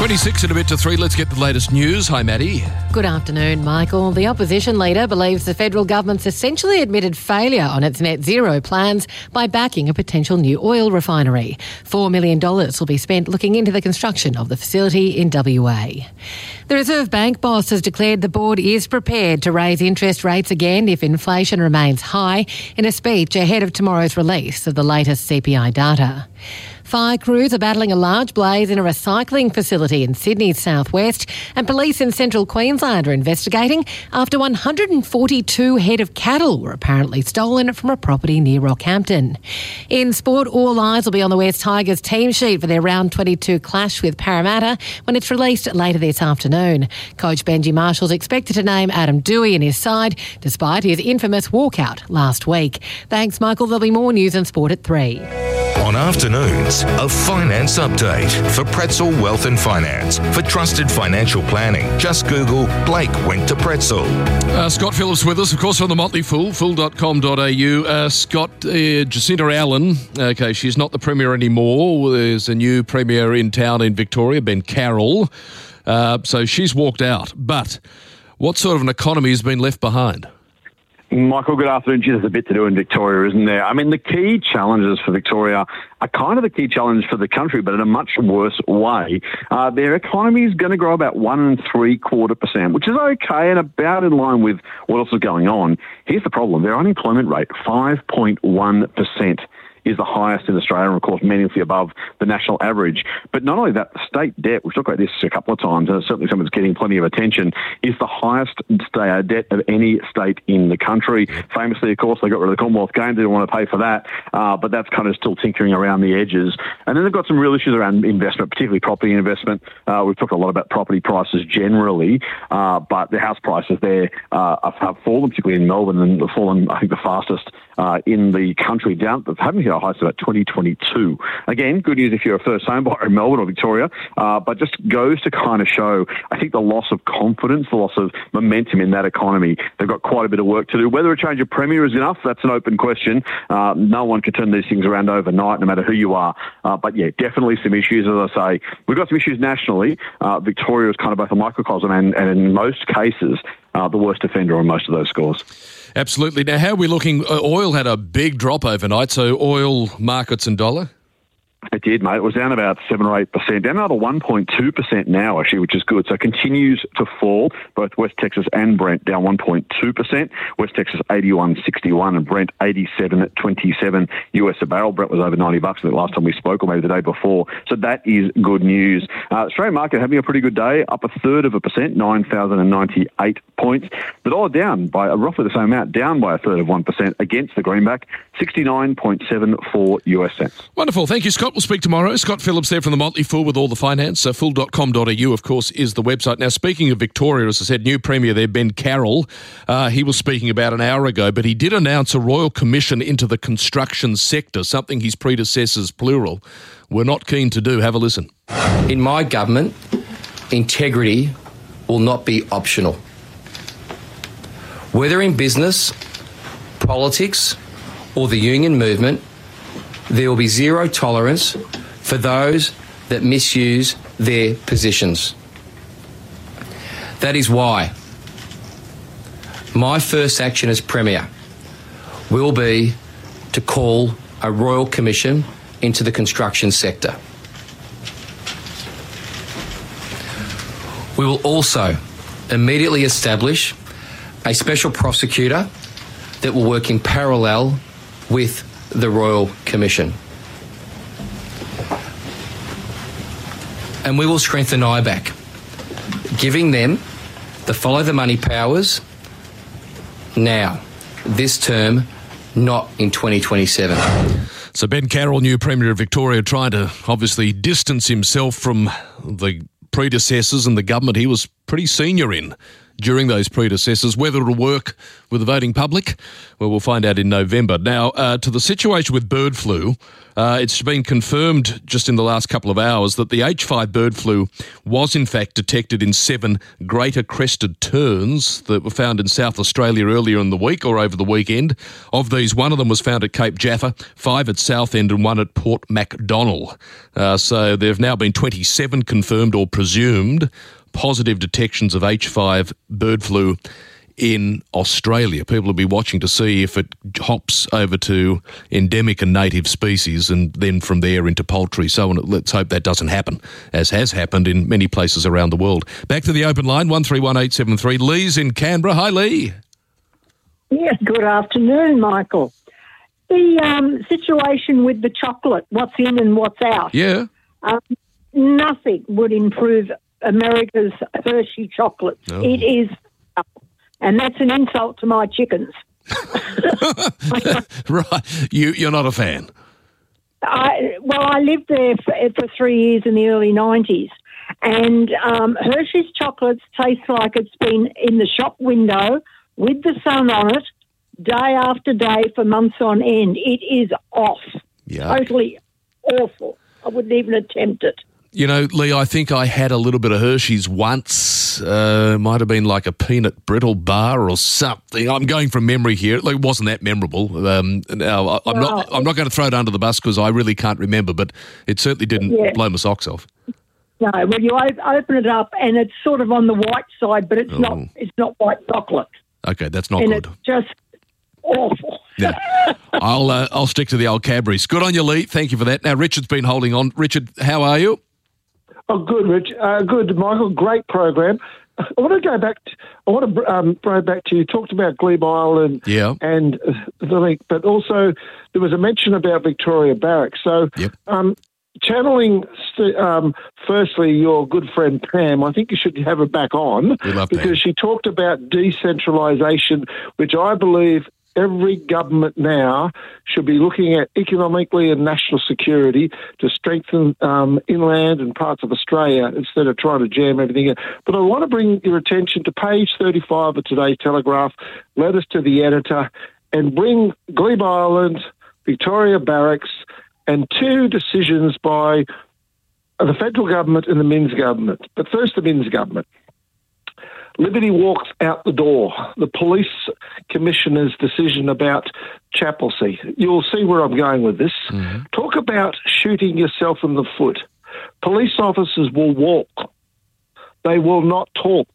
26 and a bit to 3. Let's get the latest news. Hi, Maddie. Good afternoon, Michael. The opposition leader believes the federal government's essentially admitted failure on its net zero plans by backing a potential new oil refinery. $4 million will be spent looking into the construction of the facility in WA. The Reserve Bank boss has declared the board is prepared to raise interest rates again if inflation remains high in a speech ahead of tomorrow's release of the latest CPI data. Fire crews are battling a large blaze in a recycling facility in Sydney's southwest, and police in central Queensland are investigating after 142 head of cattle were apparently stolen from a property near Rockhampton. In sport, all eyes will be on the West Tigers team sheet for their round 22 clash with Parramatta when it's released later this afternoon. Coach Benji Marshall's expected to name Adam Dewey in his side, despite his infamous walkout last week. Thanks, Michael. There'll be more news and sport at 3. On afternoons, a finance update for Pretzel Wealth and Finance. For trusted financial planning, just Google Blake went to Pretzel. Scott Phillips with us, of course, from the Motley Fool, fool.com.au. Scott, Jacinta Allen, okay, she's not the Premier anymore. There's a new Premier in town in Victoria, Ben Carroll. So she's walked out. But what sort of an economy has been left behind? Michael, good afternoon. There's a bit to do in Victoria, isn't there? I mean, the key challenges for Victoria are kind of the key challenge for the country, but in a much worse way. Their economy is going to grow about 1.75%, which is okay and about in line with what else is going on. Here's the problem. Their unemployment rate, 5.1%. is the highest in Australia and, of course, meaningfully above the national average. But not only that, the state debt, we've talked about this a couple of times, and it's certainly something that's getting plenty of attention, is the highest debt of any state in the country. Famously, of course, they got rid of the Commonwealth Games. They didn't want to pay for that, but that's kind of still tinkering around the edges. And then they've got some real issues around investment, particularly property investment. We've talked a lot about property prices generally, but the house prices there have fallen, particularly in Melbourne, and have fallen, I think, the fastest in the country, down, haven't hit a high about 2022. Again, good news if you're a first home buyer in Melbourne or Victoria, but just goes to kind of show, I think, the loss of confidence, the loss of momentum in that economy. They've got quite a bit of work to do. Whether a change of Premier is enough, that's an open question. No one can turn these things around overnight, no matter who you are. But yeah, definitely some issues, as I say. We've got some issues nationally. Victoria is kind of both a microcosm and in most cases, the worst offender on most of those scores. Absolutely. Now, how are we looking? Oil had a big drop overnight, so oil markets and dollar? It did, mate. It was down about 7 or 8%, down another 1.2% now, actually, which is good. So it continues to fall, both West Texas and Brent down 1.2%. West Texas 81.61 and Brent 87.27 US a barrel. Brent was over $90 the last time we spoke, or maybe the day before. So that is good news. Australian market having a pretty good day, up 1/3%, 9,098 points. The dollar down by roughly the same amount, down by 1/3% against the greenback, 69.74 US cents. Wonderful. Thank you, Scott. We'll speak tomorrow. Scott Phillips there from the Motley Fool with all the finance. Fool.com.au, of course, is the website. Now, speaking of Victoria, as I said, new Premier there, Ben Carroll, he was speaking about an hour ago, but he did announce a royal commission into the construction sector, something his predecessors, plural, were not keen to do. Have a listen. In my government, integrity will not be optional. Whether in business, politics, or the union movement, there will be zero tolerance for those that misuse their positions. That is why my first action as Premier will be to call a royal commission into the construction sector. We will also immediately establish a special prosecutor that will work in parallel with the Royal Commission. And we will strengthen IBAC, giving them the follow the money powers now, this term, not in 2027. So Ben Carroll, new Premier of Victoria, trying to obviously distance himself from the predecessors and the government he was pretty senior in during those predecessors. Whether it'll work with the voting public, well, we'll find out in November. Now, to the situation with bird flu, it's been confirmed just in the last couple of hours that the H5 bird flu was in fact detected in 7 greater crested terns that were found in South Australia earlier in the week or over the weekend. Of these, 1 of them was found at Cape Jaffa, 5 at Southend and 1 at Port Macdonnell. So there have now been 27 confirmed or presumed positive detections of H5 bird flu in Australia. People will be watching to see if it hops over to endemic and native species and then from there into poultry. So let's hope that doesn't happen, as has happened in many places around the world. Back to the open line, 131873. Lee's in Canberra. Hi, Lee. Yes, good afternoon, Michael. The situation with the chocolate, what's in and what's out. Yeah. Nothing would improve America's Hershey chocolate. No. It is, and that's an insult to my chickens. Right. You're not a fan? I lived there for 3 years in the early 90s, and Hershey's chocolates taste like it's been in the shop window with the sun on it, day after day for months on end. It is off. Yeah. Totally awful. I wouldn't even attempt it. You know, Lee, I think I had a little bit of Hershey's once. Might have been like a peanut brittle bar or something. I'm going from memory here. It wasn't that memorable. Now, I'm not going to throw it under the bus because I really can't remember, but it certainly didn't blow my socks off. No, well, you open it up and it's sort of on the white side, but it's not. It's not white chocolate. Okay, that's not and good. It's just awful. Yeah. I'll stick to the old Cadbury's. Good on you, Lee. Thank you for that. Now, Richard's been holding on. Richard, how are you? Oh, good, Rich. Good, Michael. Great program. I want to go back. Go back to you. Talked about Glebe Island and the link, but also there was a mention about Victoria Barracks. So, channeling firstly your good friend Pam, I think you should have her back on because she talked about decentralisation, which I believe every government now should be looking at economically and national security to strengthen inland and parts of Australia instead of trying to jam everything in. But I want to bring your attention to page 35 of today's Telegraph, letters to the editor, and bring Glebe Island, Victoria Barracks, and 2 decisions by the federal government and the Minns government. But first, the Minns government. Liberty walks out the door. The police commissioner's decision about Chapelsea. You'll see where I'm going with this. Mm-hmm. Talk about shooting yourself in the foot. Police officers will walk. They will not talk.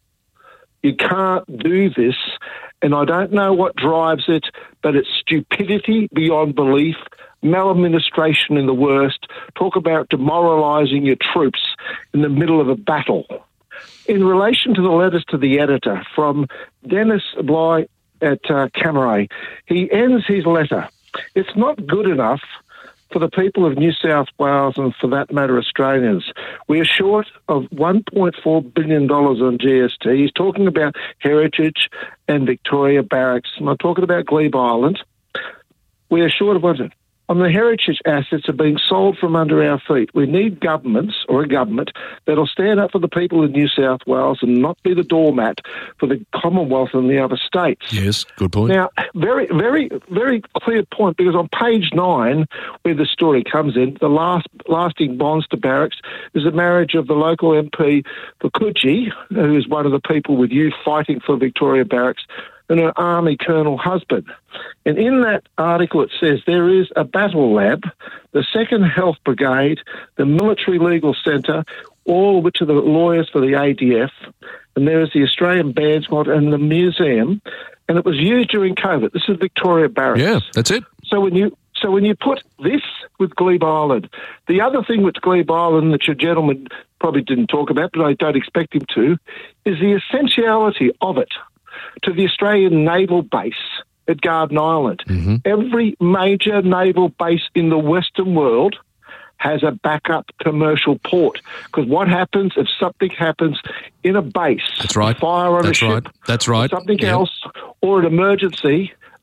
You can't do this, and I don't know what drives it, but it's stupidity beyond belief, maladministration in the worst. Talk about demoralising your troops in the middle of a battle. In relation to the letters to the editor from Dennis Bly at Camaret, he ends his letter. It's not good enough for the people of New South Wales and, for that matter, Australians. We are short of $1.4 billion on GST. He's talking about Heritage and Victoria Barracks. I'm not talking about Glebe Island. We are short of what? On the heritage assets are being sold from under our feet. We need governments or a government that'll stand up for the people of New South Wales and not be the doormat for the Commonwealth and the other states. Yes, good point. Now, very, very, very clear point, because on page 9, where the story comes in, the lasting bonds to Barracks is the marriage of the local MP for Coogee, who is one of the people with you fighting for Victoria Barracks, and her Army Colonel husband. And in that article it says there is a battle lab, the 2nd Health Brigade, the Military Legal Centre, all which are the lawyers for the ADF, and there is the Australian Band Squad and the museum, and it was used during COVID. This is Victoria Barracks. Yeah, that's it. So when you put this with Glebe Island, the other thing with Glebe Island that your gentleman probably didn't talk about, but I don't expect him to, is the essentiality of it to the Australian naval base at Garden Island. Mm-hmm. Every major naval base in the Western world has a backup commercial port, because what happens if something happens in a base? That's right. Fire on a ship. That's right. Or something else, or an emergency,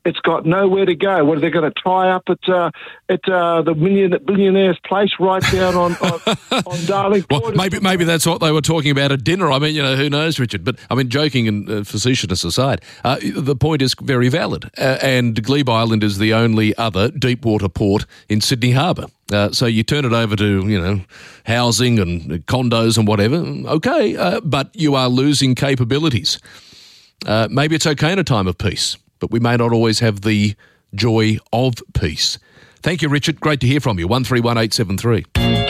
it's got nowhere to go. What are they going to tie up at the billionaire's place right down on Darling Point? Well, maybe that's what they were talking about at dinner. I mean, who knows, Richard? But I mean, joking and facetiousness aside, the point is very valid. And Glebe Island is the only other deep water port in Sydney Harbour. So you turn it over to, housing and condos and whatever, okay, but you are losing capabilities. Maybe it's okay in a time of peace, but we may not always have the joy of peace. Thank you, Richard. Great to hear from you. 131873.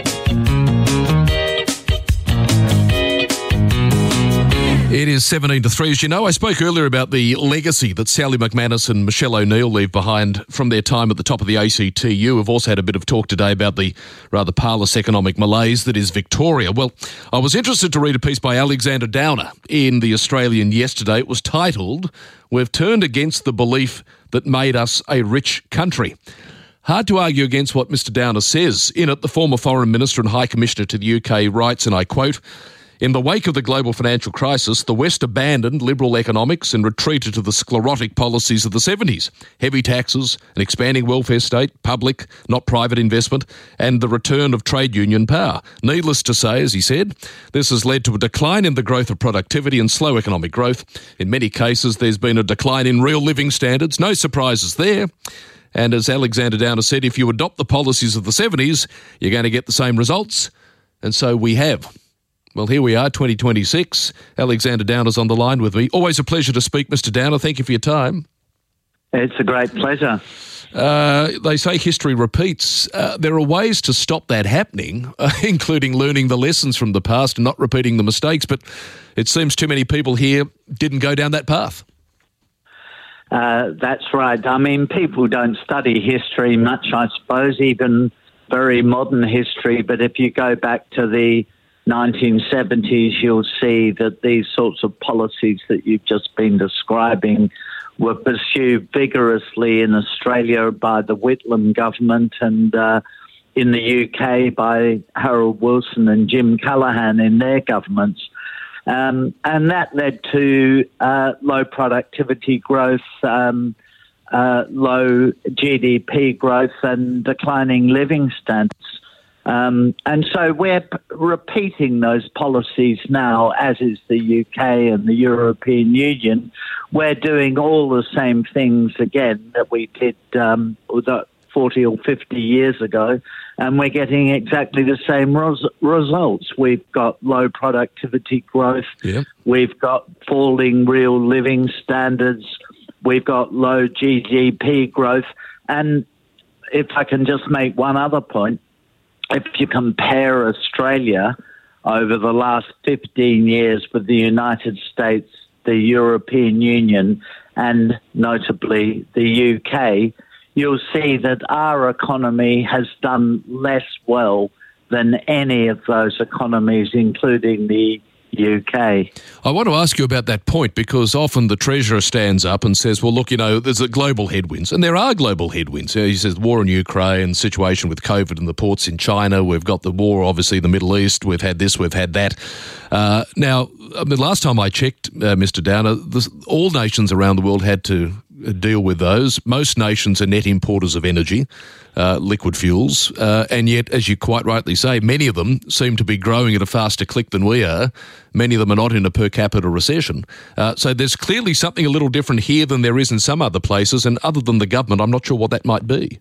It is 17 to 3. As you know, I spoke earlier about the legacy that Sally McManus and Michelle O'Neill leave behind from their time at the top of the ACTU. We've also had a bit of talk today about the rather parlous economic malaise that is Victoria. Well, I was interested to read a piece by Alexander Downer in The Australian yesterday. It was titled, "We've Turned Against the Belief That Made Us a Rich Country." Hard to argue against what Mr Downer says. In it, the former Foreign Minister and High Commissioner to the UK writes, and I quote, "In the wake of the global financial crisis, the West abandoned liberal economics and retreated to the sclerotic policies of the 70s. Heavy taxes, an expanding welfare state, public, not private investment, and the return of trade union power. Needless to say, as he said, this has led to a decline in the growth of productivity and slow economic growth. In many cases, there's been a decline in real living standards. No surprises there. And as Alexander Downer said, if you adopt the policies of the 70s, you're going to get the same results. And so we have." Well, here we are, 2026. Alexander Downer's on the line with me. Always a pleasure to speak, Mr Downer. Thank you for your time. It's a great pleasure. They say history repeats. There are ways to stop that happening, including learning the lessons from the past and not repeating the mistakes, but it seems too many people here didn't go down that path. That's right. I mean, people don't study history much, I suppose, even very modern history, but if you go back to the 1970s, you'll see that these sorts of policies that you've just been describing were pursued vigorously in Australia by the Whitlam government and in the UK by Harold Wilson and Jim Callaghan in their governments. And that led to low productivity growth, low GDP growth and declining living standards. And so we're repeating those policies now, as is the UK and the European Union. We're doing all the same things again that we did 40 or 50 years ago, and we're getting exactly the same results. We've got low productivity growth. Yeah. We've got falling real living standards. We've got low GDP growth. And if I can just make one other point, if you compare Australia over the last 15 years with the United States, the European Union, and notably the UK, you'll see that our economy has done less well than any of those economies, including the UK. I want to ask you about that point because often the Treasurer stands up and says, well, look, there's a global headwinds, and there are global headwinds. He says the war in Ukraine, situation with COVID and the ports in China, we've got the war, obviously, in the Middle East, we've had this, we've had that. Now, last time I checked, Mr Downer, all nations around the world had to deal with those. Most nations are net importers of energy, liquid fuels, and yet, as you quite rightly say, many of them seem to be growing at a faster click than we are. Many of them are not in a per capita recession. So there's clearly something a little different here than there is in some other places, and other than the government, I'm not sure what that might be.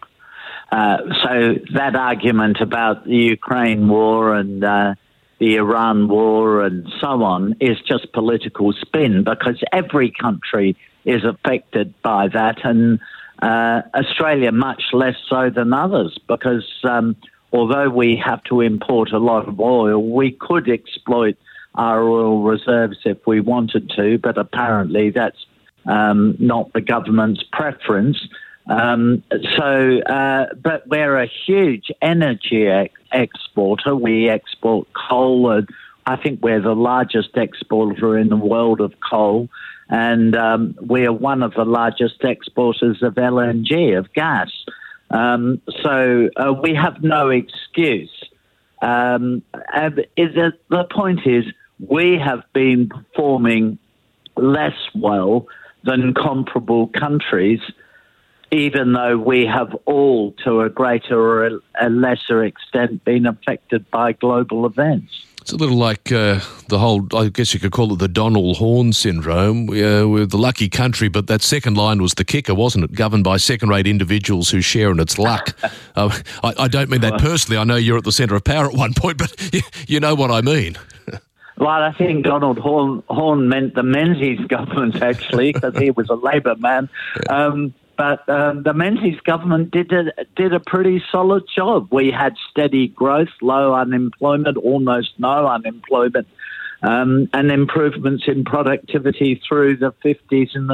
So that argument about the Ukraine war and the Iran war and so on is just political spin, because every country is affected by that, and Australia much less so than others, because although we have to import a lot of oil, we could exploit our oil reserves if we wanted to, but apparently that's not the government's preference. But we're a huge energy exporter. We export coal, and I think we're the largest exporter in the world of coal. And we are one of the largest exporters of LNG, of gas. So we have no excuse. And the point is, we have been performing less well than comparable countries, even though we have all, to a greater or a lesser extent, been affected by global events. It's a little like the whole, I guess you could call it the Donald Horne syndrome. We're the lucky country, but that second line was the kicker, wasn't it? Governed by second-rate individuals who share in its luck. I don't mean that personally. I know you're at the centre of power at one point, but you know what I mean. Well, I think Donald Horne meant the Menzies government, actually, because he was a Labor man. But the Menzies government did a pretty solid job. We had steady growth, low unemployment, almost no unemployment, and improvements in productivity through the 50s and the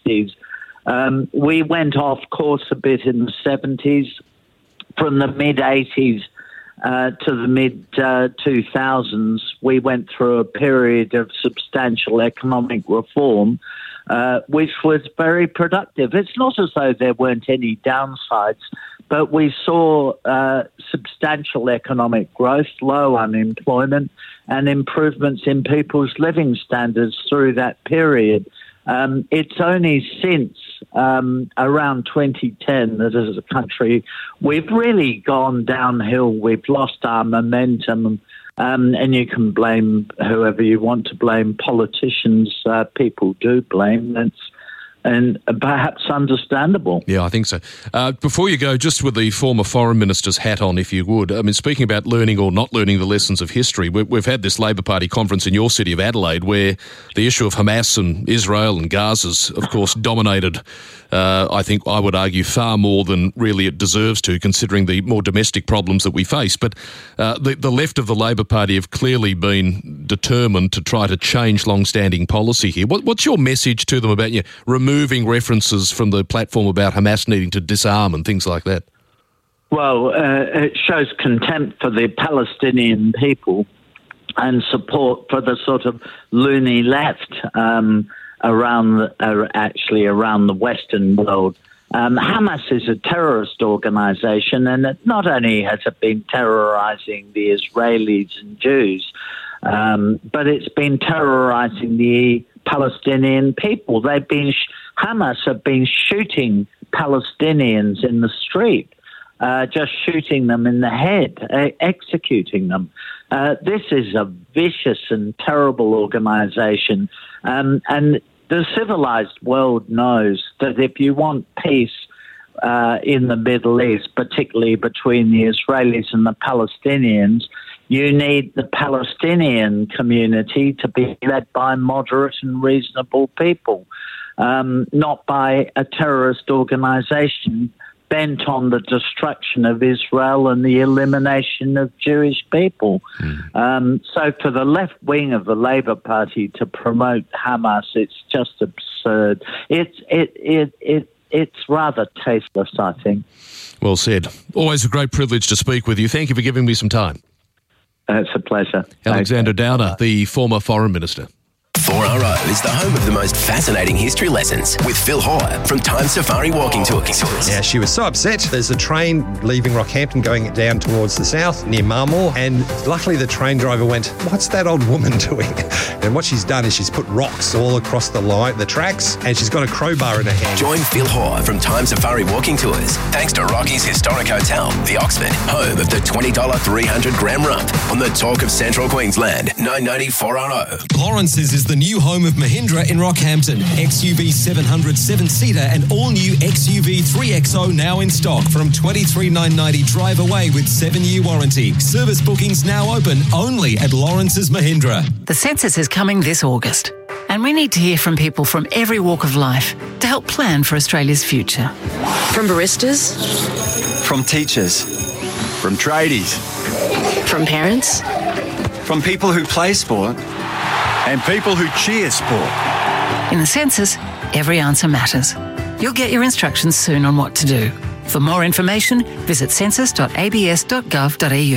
60s. We went off course a bit in the 70s. From the mid-80s to the mid-2000s, we went through a period of substantial economic reform, which was very productive. It's not as though there weren't any downsides, but we saw substantial economic growth, low unemployment, and improvements in people's living standards through that period. It's only since around 2010 that as a country we've really gone downhill. We've lost our momentum. And you can blame whoever you want to blame. Politicians, people do blame. And perhaps understandable. Yeah, I think so. Before you go, just with the former foreign minister's hat on, if you would, I mean, speaking about learning or not learning the lessons of history, we've had this Labor Party conference in your city of Adelaide where the issue of Hamas and Israel and Gaza's, of course, dominated, I think I would argue, far more than really it deserves to, considering the more domestic problems that we face. But the left of the Labor Party have clearly been determined to try to change long-standing policy here. What's your message to them about removing references from the platform about Hamas needing to disarm and things like that? Well, it shows contempt for the Palestinian people and support for the sort of loony left around the Western world. Hamas is a terrorist organisation, and it not only has it been terrorising the Israelis and Jews, but it's been terrorising the Palestinian people. Hamas have been shooting Palestinians in the street, just shooting them in the head, executing them. This is a vicious and terrible organisation, and the civilised world knows that if you want peace in the Middle East, particularly between the Israelis and the Palestinians, you need the Palestinian community to be led by moderate and reasonable people, not by a terrorist organisation bent on the destruction of Israel and the elimination of Jewish people. So for the left wing of the Labor Party to promote Hamas, it's just absurd. It's rather tasteless, I think. Well said. Always a great privilege to speak with you. Thank you for giving me some time. It's a pleasure. Alexander Downer, the former Foreign Minister. 4RO is the home of the most fascinating history lessons with Phil Hoare from Time Safari Walking Tours. Yeah, she was so upset. There's a train leaving Rockhampton going down towards the south near Marmore, and luckily the train driver went, "What's that old woman doing?" And what she's done is she's put rocks all across the tracks, and she's got a crowbar in her hand. Join Phil Hoare from Time Safari Walking Tours thanks to Rocky's Historic Hotel, the Oxford, home of the $20 300-gram rump on the Talk of Central Queensland, 990 4RO. Lawrence's is the new home of Mahindra in Rockhampton. XUV 700 7-seater and all-new XUV 3XO now in stock from $23,990 drive away with 7-year warranty. Service bookings now open only at Lawrence's Mahindra. The census is coming this August, and we need to hear from people from every walk of life to help plan for Australia's future. From baristas, from teachers, from tradies, from parents, from people who play sport, and people who cheer sport. In the census, every answer matters. You'll get your instructions soon on what to do. For more information, visit census.abs.gov.au.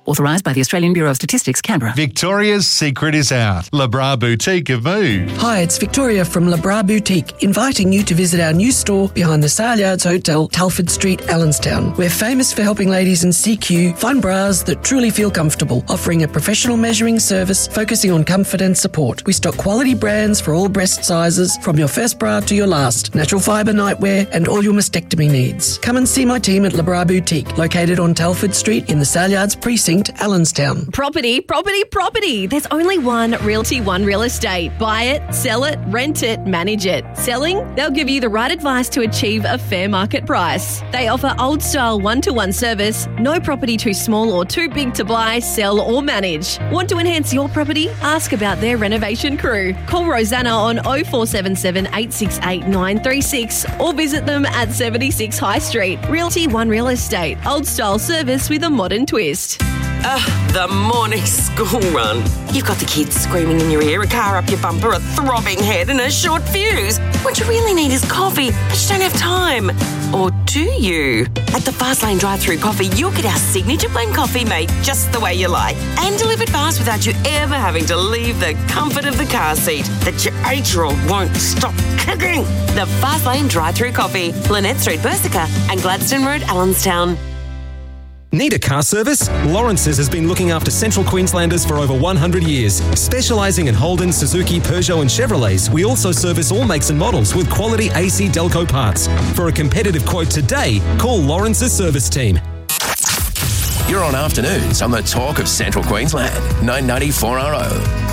Authorised by the Australian Bureau of Statistics, Canberra. Victoria's secret is out. Le Bras Boutique have moved. Hi, it's Victoria from Le Bras Boutique, inviting you to visit our new store behind the Saleyards Hotel, Telford Street, Allenstown. We're famous for helping ladies in CQ find bras that truly feel comfortable, offering a professional measuring service focusing on comfort and support. We stock quality brands for all breast sizes, from your first bra to your last, natural fibre nightwear and all your mastectomy needs. Come and see my team at Le Bras Boutique, located on Telford Street in the Saleyards Precinct, Allenstown. Property. There's only one Realty One Real Estate. Buy it, sell it, rent it, manage it. Selling? They'll give you the right advice to achieve a fair market price. They offer old-style one-to-one service, no property too small or too big to buy, sell or manage. Want to enhance your property? Ask about their renovation crew. Call Rosanna on 0477 868 936 or visit them at 76 High Street. Realty One Real Estate. Old-style service with a modern twist. The morning school run. You've got the kids screaming in your ear, a car up your bumper, a throbbing head and a short fuse. What you really need is coffee, but you don't have time. Or do you? At the Fastlane drive-thru coffee, you'll get our signature blend coffee made just the way you like and delivered fast without you ever having to leave the comfort of the car seat that your 8-year-old won't stop kicking. The Fastlane drive-thru coffee, Lynette Street, Bersica and Gladstone Road, Allenstown. Need a car service? Lawrence's has been looking after Central Queenslanders for over 100 years. Specialising in Holden, Suzuki, Peugeot and Chevrolets, we also service all makes and models with quality AC Delco parts. For a competitive quote today, call Lawrence's service team. You're on afternoons on the Talk of Central Queensland, 990 4RO.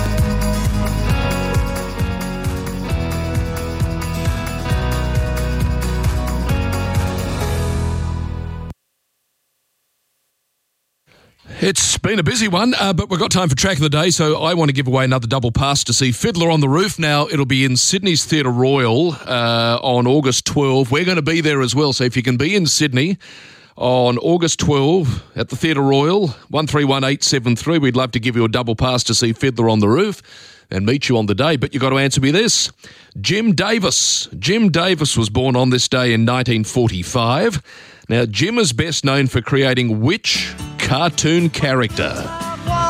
It's been a busy one, but we've got time for Track of the Day, so I want to give away another double pass to see Fiddler on the Roof. Now, it'll be in Sydney's Theatre Royal on August 12. We're going to be there as well, so if you can be in Sydney on August 12 at the Theatre Royal, 131873, we'd love to give you a double pass to see Fiddler on the Roof and meet you on the day. But you've got to answer me this. Jim Davis. Jim Davis was born on this day in 1945. Now, Jim is best known for creating which cartoon character?